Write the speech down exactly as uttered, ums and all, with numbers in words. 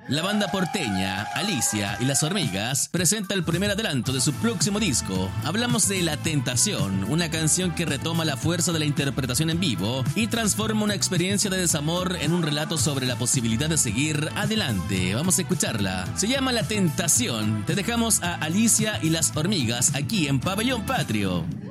La banda porteña Alicia y las Hormigas presenta el primer adelanto de su próximo disco. Hablamos de La Tentación, una canción que retoma la fuerza de la interpretación en vivo y transforma una experiencia de desamor en un relato sobre la posibilidad de seguir adelante. Vamos a escucharla. Se llama La Tentación. Te dejamos a Alicia y las Hormigas aquí en Pabellón Patrio.